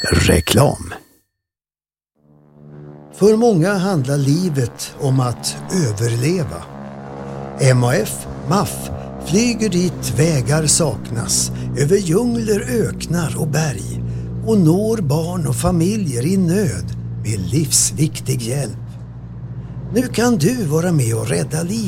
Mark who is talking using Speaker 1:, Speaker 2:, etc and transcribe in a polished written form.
Speaker 1: Reklam. För många handlar livet om att överleva. MAF flyger dit vägar saknas, över djungler, öknar och berg och når barn och familjer i nöd med livsviktig hjälp. Nu kan du vara med och rädda liv.